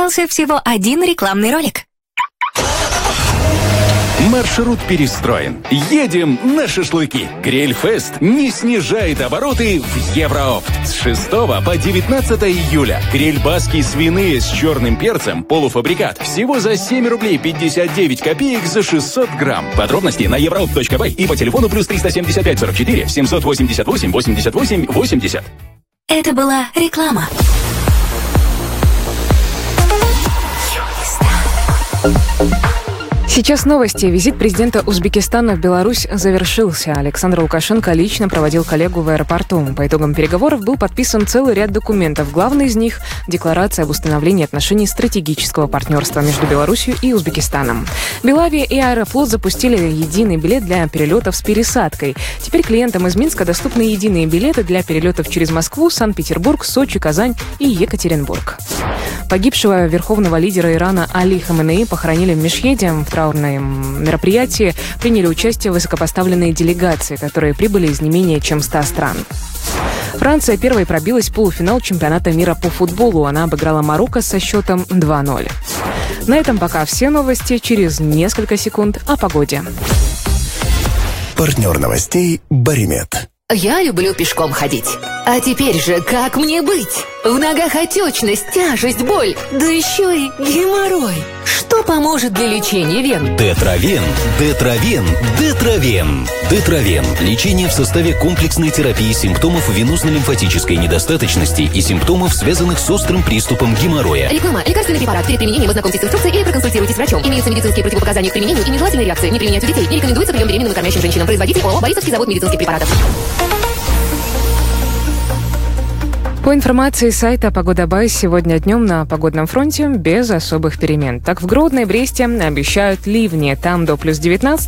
Остался всего один рекламный ролик. Маршрут перестроен. Едем на шашлыки. Грильфест не снижает обороты в Евроопт. С 6 по 19 июля. Грильбаски свиные с черным перцем, полуфабрикат. Всего за 7 рублей 59 копеек за 600 грамм. Подробности на europe.by и по телефону плюс 375 44 788 88 80. Это была реклама. Сейчас новости. Визит президента Узбекистана в Беларусь завершился. Александр Лукашенко лично проводил коллегу в аэропорту. По итогам переговоров был подписан целый ряд документов. Главный из них – декларация об установлении отношений стратегического партнерства между Беларусью и Узбекистаном. Белавия и Аэрофлот запустили единый билет для перелетов с пересадкой. Теперь клиентам из Минска доступны единые билеты для перелетов через Москву, Санкт-Петербург, Сочи, Казань и Екатеринбург. Погибшего верховного лидера Ирана Али Хаменеи похоронили в Мешхеде. В траурном мероприятии приняли участие высокопоставленные делегации, которые прибыли из не менее чем 100 стран. Франция первой пробилась в полуфинал чемпионата мира по футболу. Она обыграла Марокко со счетом 2-0. На этом пока все новости. Через несколько секунд о погоде. Партнер новостей «Баримед». Я люблю пешком ходить. А теперь же как мне быть? В ногах отечность, тяжесть, боль, да еще и геморрой. Что поможет для лечения вен? Детравен. Лечение в составе комплексной терапии симптомов венозно-лимфатической недостаточности и симптомов, связанных с острым приступом геморроя. Реклама. Лекарственный препарат. Перед применением ознакомьтесь с инструкцией или проконсультируйтесь с врачом. Имеются медицинские противопоказания к применению и нежелательные реакции. Не применять у детей. Не рекомендуется прием беременным и кормящим женщинам. Производитель ООО «Борисовский завод медицинских препаратов». По информации сайта «Погода.бай», сегодня днем на погодном фронте без особых перемен. Так, в Гродно и Бресте обещают ливни. Там до плюс 19.